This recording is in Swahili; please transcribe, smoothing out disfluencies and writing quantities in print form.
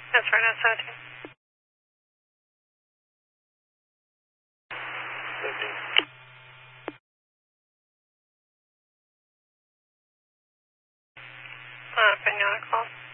That's right outside. 50. Bring out a call.